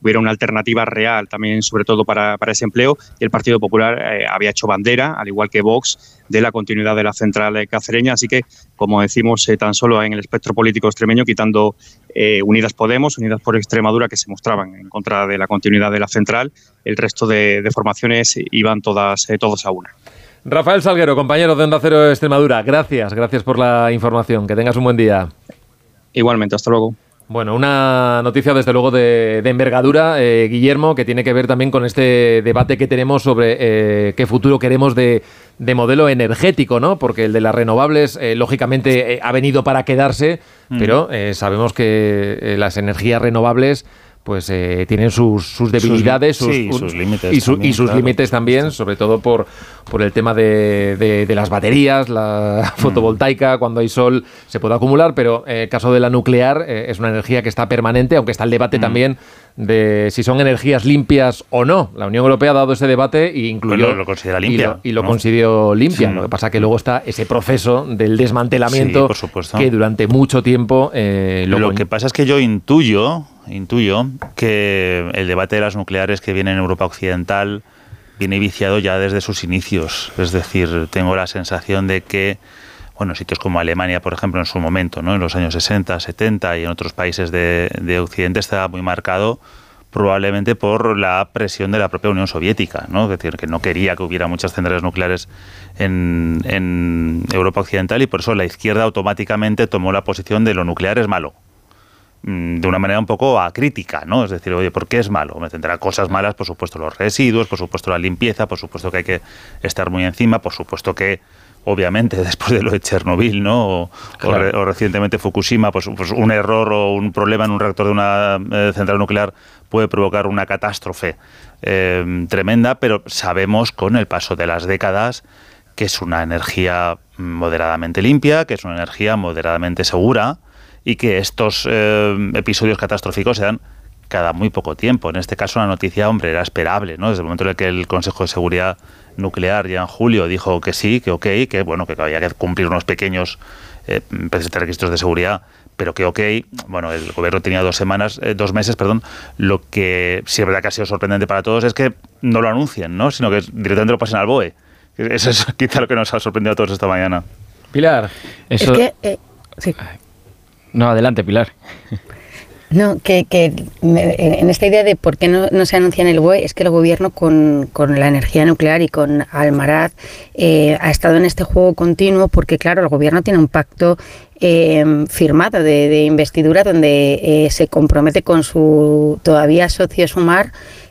hubiera una alternativa real también, sobre todo para ese empleo. Y el Partido Popular había hecho bandera, al igual que Vox, de la continuidad de la central cacereña. Así que, como decimos, tan solo en el espectro político extremeño, quitando Unidas Podemos, Unidas por Extremadura, que se mostraban en contra de la continuidad de la central, el resto de formaciones iban todos a una. Rafael Salguero, compañero de Onda Cero Extremadura, gracias por la información. Que tengas un buen día. Igualmente, hasta luego. Bueno, una noticia desde luego de envergadura, Guillermo, que tiene que ver también con este debate que tenemos sobre qué futuro queremos de modelo energético, ¿no? Porque el de las renovables, lógicamente, ha venido para quedarse, pero sabemos que las energías renovables pues tienen sus debilidades, sus límites y sus límites también, sobre todo por el tema de las baterías, la fotovoltaica. Cuando hay sol se puede acumular, pero el caso de la nuclear es una energía que está permanente, aunque está el debate también de si son energías limpias o no. La Unión Europea ha dado ese debate e incluyó, lo considera limpia, y lo consideró limpia. Lo que pasa es que luego está ese proceso del desmantelamiento que durante mucho tiempo lo que pasa es que yo intuyo que el debate de las nucleares que viene en Europa Occidental viene viciado ya desde sus inicios. Es decir, tengo la sensación de que, bueno, sitios como Alemania, por ejemplo, en su momento, ¿no?, en los años 60, 70 y en otros países de Occidente, estaba muy marcado probablemente por la presión de la propia Unión Soviética, ¿no? Es decir, que no quería que hubiera muchas centrales nucleares en Europa Occidental, y por eso la izquierda automáticamente tomó la posición de lo nuclear es malo, de una manera un poco acrítica, ¿no? Es decir, oye, ¿por qué es malo? Me tendrá cosas malas, por supuesto los residuos, por supuesto la limpieza, por supuesto que hay que estar muy encima, por supuesto que, obviamente, después de lo de Chernobyl, ¿no? O recientemente Fukushima, pues un error o un problema en un reactor de una central nuclear puede provocar una catástrofe tremenda, pero sabemos con el paso de las décadas que es una energía moderadamente limpia, que es una energía moderadamente segura, y que estos episodios catastróficos se dan cada muy poco tiempo. En este caso la noticia, hombre, era esperable, ¿no? Desde el momento en el que el Consejo de Seguridad Nuclear ya en julio dijo que sí, que ok, que bueno, que había que cumplir unos pequeños requisitos de seguridad, pero que ok, bueno, el gobierno tenía 2 meses, lo que sí es verdad que ha sido sorprendente para todos es que no lo anuncien, ¿no?, sino que directamente lo pasen al BOE. Eso es quizá lo que nos ha sorprendido a todos esta mañana. Pilar. Eso... Es que... sí. No, adelante, Pilar. No, en esta idea de por qué no se anuncia en el BOE, es que el gobierno con la energía nuclear y con Almaraz ha estado en este juego continuo, porque claro, el gobierno tiene un pacto firmado de investidura donde se compromete con su todavía socio Sumar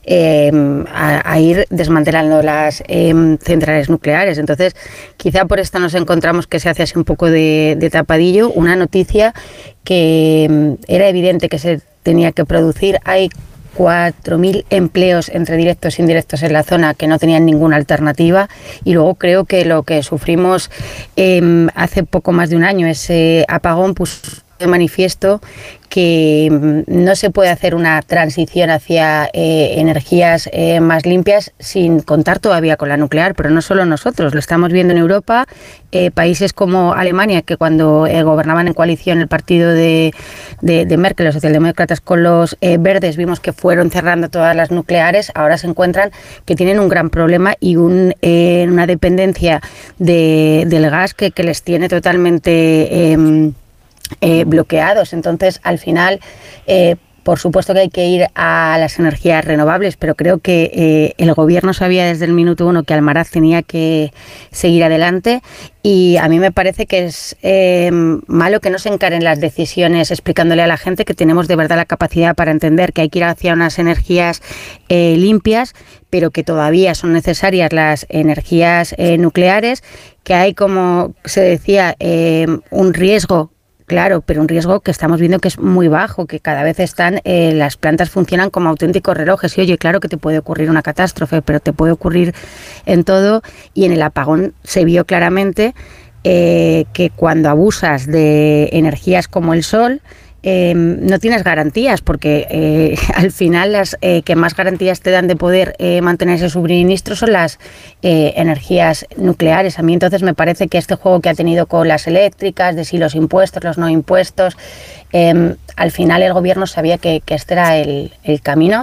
a ir desmantelando las centrales nucleares. Entonces, quizá por esto nos encontramos que se hace así un poco de tapadillo, una noticia que era evidente que se tenía que producir. Hay 4.000 empleos entre directos e indirectos en la zona que no tenían ninguna alternativa, y luego creo que lo que sufrimos hace poco más de un año, ese apagón, puso de manifiesto que no se puede hacer una transición hacia energías más limpias sin contar todavía con la nuclear, pero no solo nosotros, lo estamos viendo en Europa, países como Alemania, que cuando gobernaban en coalición el partido de Merkel, los socialdemócratas, con los verdes, vimos que fueron cerrando todas las nucleares, ahora se encuentran que tienen un gran problema y una dependencia del gas que les tiene totalmente bloqueados. Entonces, al final, por supuesto que hay que ir a las energías renovables, pero creo que el gobierno sabía desde el minuto 1 que Almaraz tenía que seguir adelante, y a mí me parece que es malo que no se encaren las decisiones explicándole a la gente que tenemos de verdad la capacidad para entender que hay que ir hacia unas energías limpias, pero que todavía son necesarias las energías nucleares, que hay, como se decía, un riesgo. Claro, pero un riesgo que estamos viendo que es muy bajo, que cada vez las plantas funcionan como auténticos relojes. Y oye, claro que te puede ocurrir una catástrofe, pero te puede ocurrir en todo. Y en el apagón se vio claramente que cuando abusas de energías como el sol, no tienes garantías, porque al final las que más garantías te dan de poder mantener ese suministro son las energías nucleares. A mí entonces me parece que este juego que ha tenido con las eléctricas, de si los impuestos, los no impuestos, al final el gobierno sabía que este era el camino,